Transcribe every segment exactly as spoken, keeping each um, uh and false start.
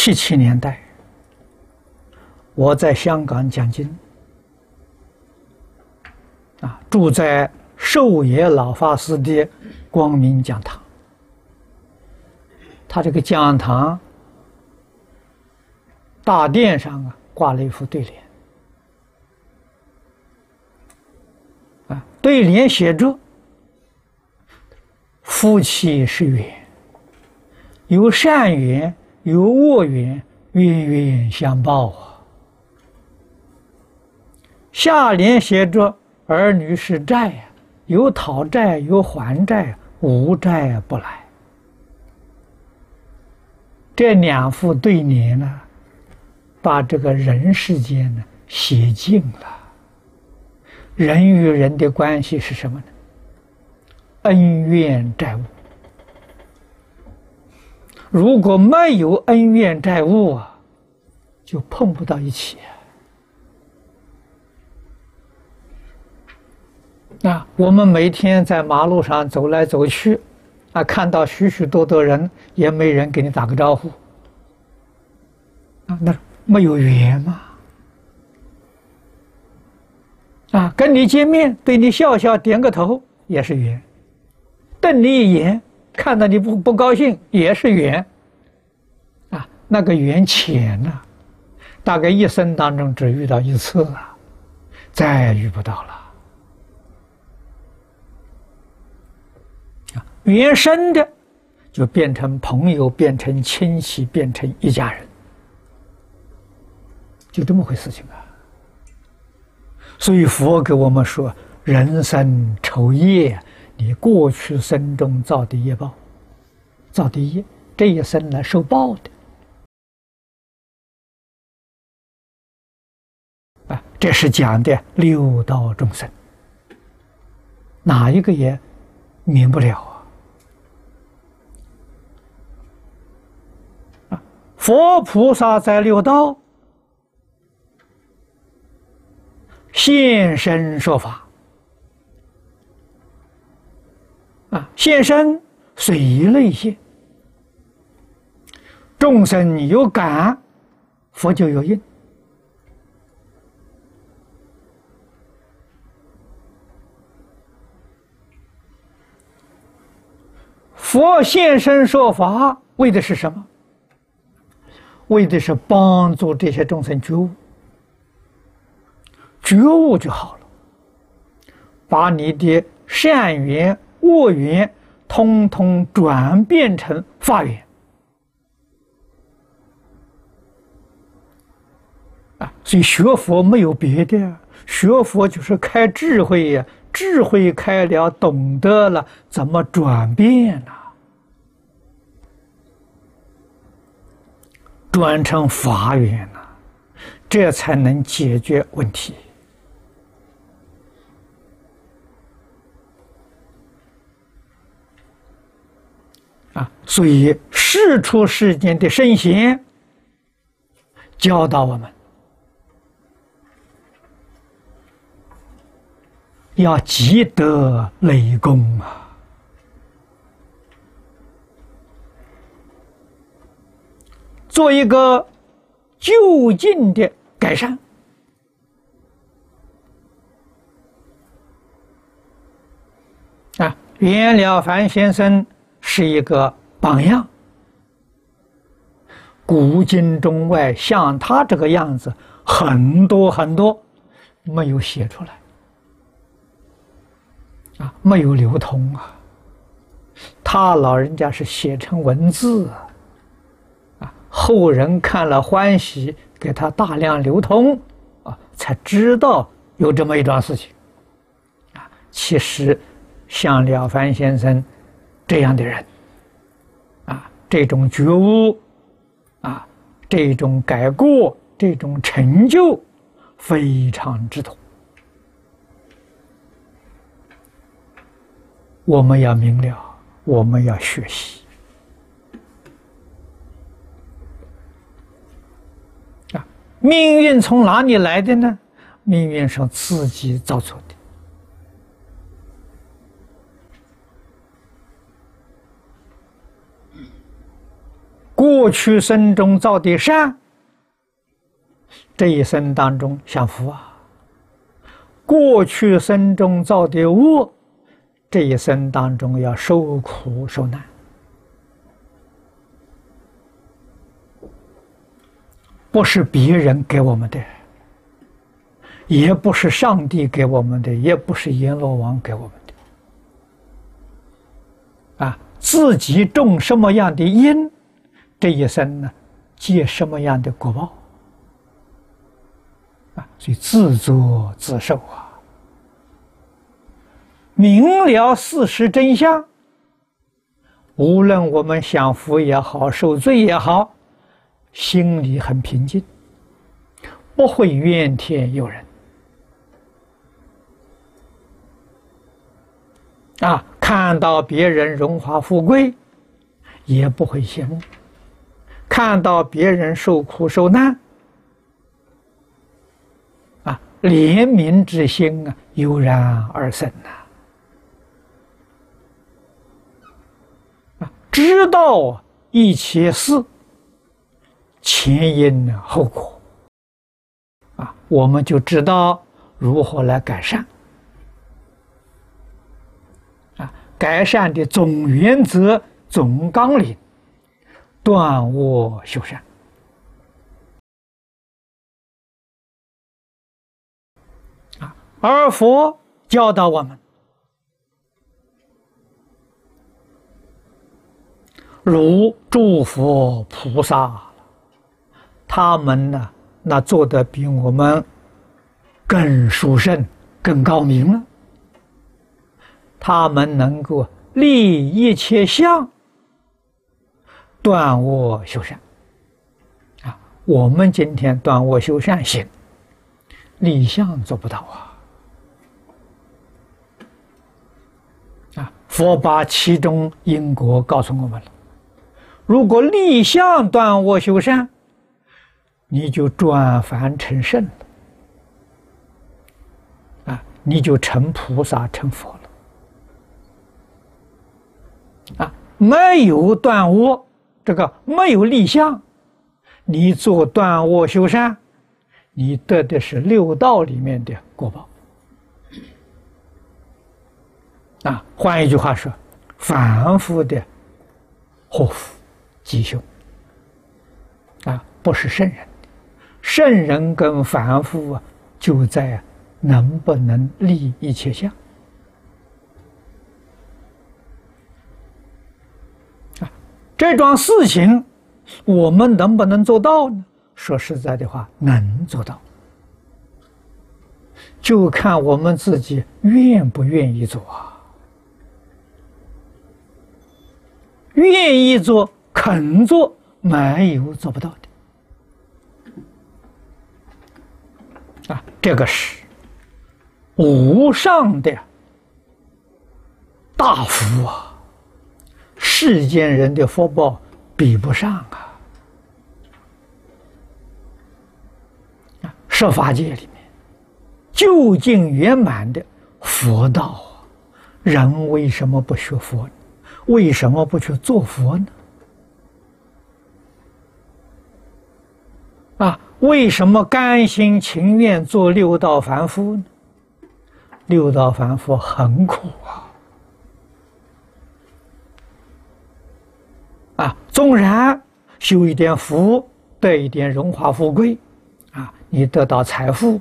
七七年代，我在香港讲经，啊，住在寿野老法师的光明讲堂。他这个讲堂大殿上啊挂了一副对联，啊，对联写着：夫妻是缘，有善缘，有恶缘，冤冤相报啊。下联写着：儿女是债呀，有讨债有还债，无债不来。这两副对联呢，把这个人世间呢写尽了。人与人的关系是什么呢？恩怨债务。如果没有恩怨债务啊，就碰不到一起啊。啊，我们每天在马路上走来走去，啊，看到许许多多人，也没人给你打个招呼，啊，那没有缘嘛。啊，跟你见面，对你笑笑，点个头，也是缘；瞪你一眼，看到你不不高兴，也是缘。啊，那个缘浅啊，大概一生当中只遇到一次啊，再也遇不到了。缘深的就变成朋友，变成亲戚，变成一家人，就这么回事情啊。所以佛给我们说，人生酬业，你过去生中造的业报，造的业，这一生来受报的啊。这是讲的六道众生，哪一个也免不了啊。佛菩萨在六道现身说法啊，现身随类现，众生有感，佛就有应。佛现身说法，为的是什么？为的是帮助这些众生觉悟。觉悟就好了，把你的善缘恶缘通通转变成法缘啊！所以学佛没有别的，学佛就是开智慧呀，智慧开了，懂得了怎么转变呢、啊？转成法缘了、啊，这才能解决问题。啊，所以世出世间的圣贤教导我们，要积德累功啊，做一个就近的改善。啊，袁了凡先生是一个榜样，古今中外像他这个样子很多很多，没有写出来啊，没有流通啊。他老人家是写成文字啊，后人看了欢喜，给他大量流通啊，才知道有这么一桩事情啊。其实像了凡先生这样的人啊，这种觉悟啊，这种改过，这种成就非常之多。我们要明了，我们要学习啊。命运从哪里来的呢？命运是自己造作的。 过去生中造的善，这一生当中享福啊；过去生中造的恶，这一生当中要受苦受难。不是别人给我们的，也不是上帝给我们的，也不是阎罗王给我们的。啊，自己种什么样的因，这一生呢，结什么样的果报。啊，所以自作自受啊。明了事实真相，无论我们享福也好，受罪也好，心里很平静，不会怨天尤人。啊，看到别人荣华富贵，也不会羡慕；看到别人受苦受难，啊，怜悯之心啊，油然而生呐。啊，知道一切事前因后果，啊，我们就知道如何来改善。啊，改善的总原则、总纲领，断恶修善。啊，而佛教导我们，如诸佛菩萨，他们呢，那做得比我们更殊胜、更高明了。他们能够立一切相，断恶修善。啊，我们今天断恶修善行，立相做不到啊！啊，佛把其中因果告诉我们了。如果立相断恶修善，你就转凡成圣了，啊，你就成菩萨成佛了。啊，没有断恶，这个没有立相，你做断恶修善，你得的是六道里面的果报。啊，换一句话说，凡夫的祸福吉凶，啊，不是圣人。圣人跟凡夫啊，就在能不能立一切相。啊，这桩事情我们能不能做到呢？说实在的话，能做到，就看我们自己愿不愿意做啊。愿意做、肯做，没有做不到的。啊，这个是无上的大福啊！世间人的福报比不上啊！啊，十法界里面究竟圆满的佛道啊，人为什么不学佛呢？为什么不去做佛呢？啊，为什么甘心情愿做六道凡夫呢？六道凡夫很苦啊！啊，纵然修一点福，得一点荣华富贵，啊，你得到财富，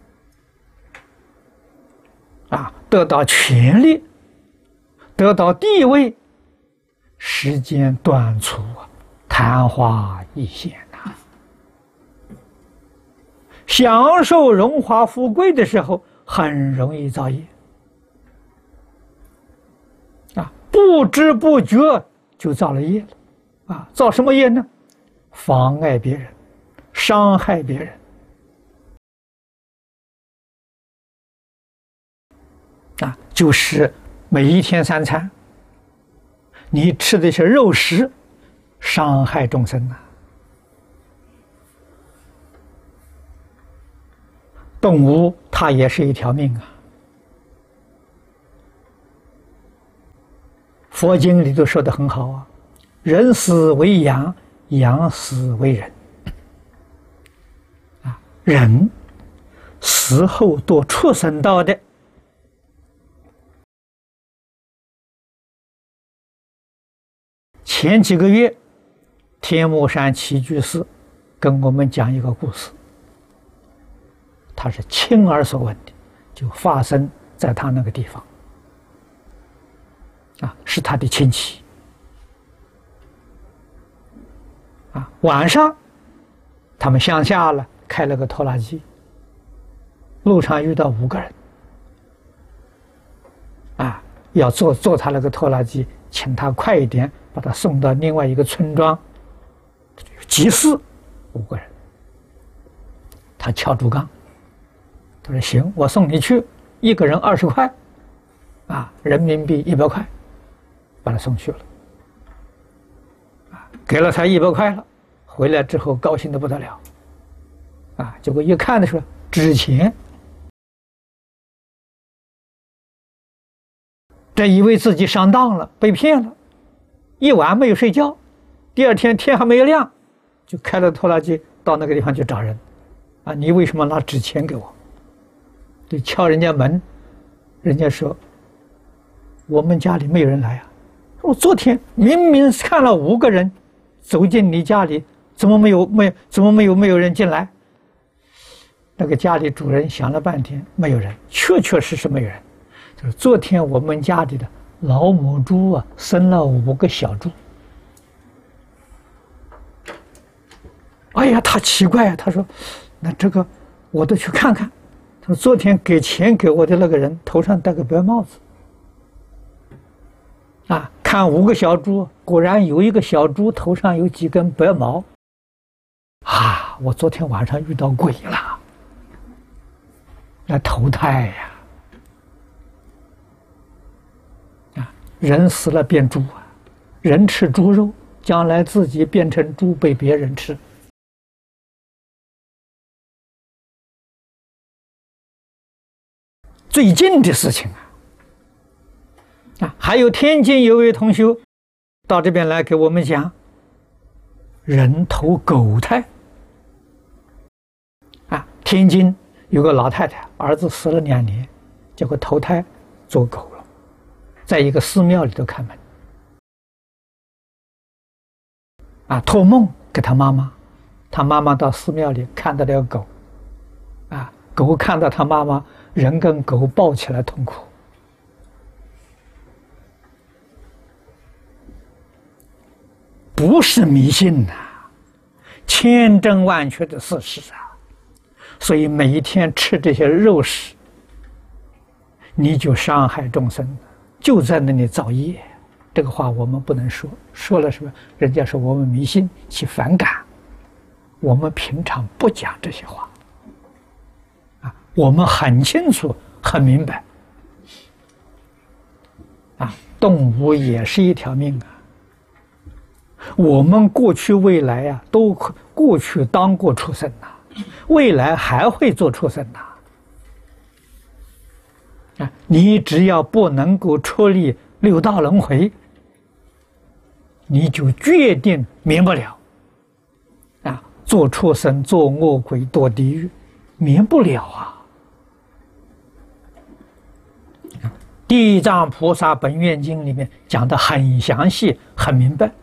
啊，得到权力，得到地位，时间短促啊，昙花一现呐。享受荣华富贵的时候，很容易造业啊，不知不觉就造了业了啊！造什么业呢？妨碍别人，伤害别人啊！就是每一天三餐，你吃的是肉食，伤害众生啊！动物它也是一条命啊。佛经里头说的很好啊，人死为养， 养死为人。啊，人死后堕畜生道的，前几个月，天目山齐居士跟我们讲一个故事，他是亲耳所闻的，就发生在他那个地方，啊，是他的亲戚。啊，晚上他们乡下了，开了个拖拉机，路上遇到五个人，啊，要坐坐他那个拖拉机，请他快一点把他送到另外一个村庄，急事，五个人，他敲竹杠，他说行，我送你去，一个人二十块，啊，人民币一百块，把他送去了，啊，给了他一百块了，回来之后高兴得不得了，啊，结果一看的时候，纸钱，这以为自己上当了，被骗了，一晚没有睡觉，第二天天还没有亮，就开了拖拉机到那个地方去找人，啊，你为什么拿纸钱给我？就敲人家门，人家说我们家里没有人来啊，我昨天明明看了五个人走进你家里，怎么没有没怎么没有没有人进来？那个家里主人想了半天，没有人，确确实实没有人。就是昨天我们家里的老母猪啊，生了五个小猪。哎呀，他奇怪啊，他说：“那这个我都去看看。”他说：“昨天给钱给我的那个人头上戴个白帽子。”啊，看五个小猪，果然有一个小猪头上有几根白毛。啊，我昨天晚上遇到鬼了，来投胎呀！啊，人死了变猪啊，人吃猪肉，将来自己变成猪被别人吃。最近的事情啊，啊，还有天津有位同学到这边来给我们讲，人投狗胎。啊，天津有个老太太，儿子死了两年，结果投胎做狗了，在一个寺庙里头看门。啊，托梦给他妈妈，他妈妈到寺庙里看到了狗，啊，狗看到他妈妈，人跟狗抱起来痛哭。不是迷信呐、啊，千真万确的事实啊！所以每一天吃这些肉食，你就伤害众生，就在那里造业。这个话我们不能说，说了什么？人家说我们迷信，起反感。我们平常不讲这些话，啊，我们很清楚、很明白。啊，动物也是一条命啊。我们过去、未来呀、啊，都过去当过畜生呐、啊，未来还会做畜生呐、啊。啊，你只要不能够出离六道轮回，你就决定免不了。啊，做畜生、做恶鬼、堕地狱，免不了啊。地藏菩萨本愿经里面讲得很详细、很明白。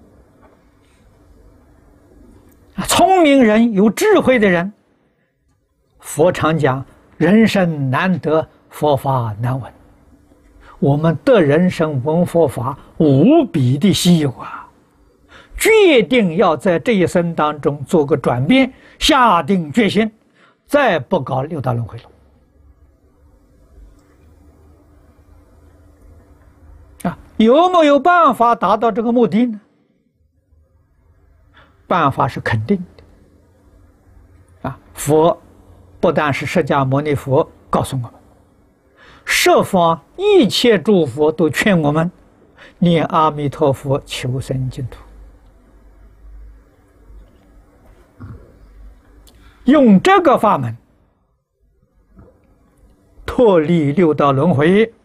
聪明人、有智慧的人，佛常讲人生难得，佛法难闻。我们得人生闻佛法无比的稀有啊！决定要在这一生当中做个转变，下定决心，再不搞六道轮回了。啊，有没有办法达到这个目的呢？办法是肯定的。啊，佛不但是释迦牟尼佛告诉我们，十方一切诸佛都劝我们念阿弥陀佛求生净土，用这个法门脱离六道轮回，